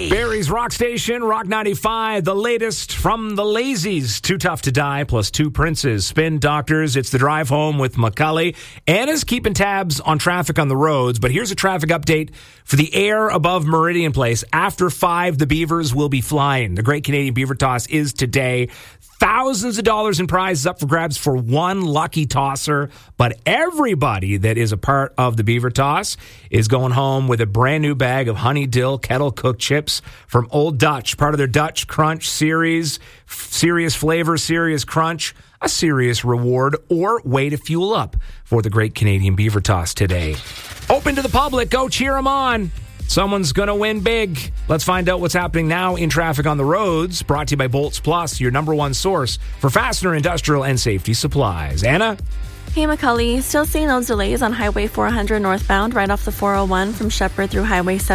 Barrie's Rock Station, Rock 95, the latest from the Lazies. Too Tough to Die, plus Two Princes. Spin Doctors, it's the drive home with McCully. Anna's keeping tabs on traffic on the roads, but here's a traffic update for the air above Meridian Place. After 5, the Beavers will be flying. The Great Canadian Beaver Toss is today. Thousands of dollars in prizes up for grabs for one lucky tosser, but everybody that is a part of the Beaver Toss is going home with a brand new bag of honey dill kettle cooked chips from Old Dutch, part of their Dutch Crunch series. Serious flavor, serious crunch, a serious reward, or way to fuel up for the Great Canadian Beaver Toss today. Open to the public, go cheer them on. Someone's going to win big. Let's find out what's happening now in traffic on the roads. Brought to you by Bolts Plus, your number one source for fastener, industrial, and safety supplies. Anna? Hey, McCully. Still seeing those delays on Highway 400 northbound right off the 401 from Shepherd through Highway 7.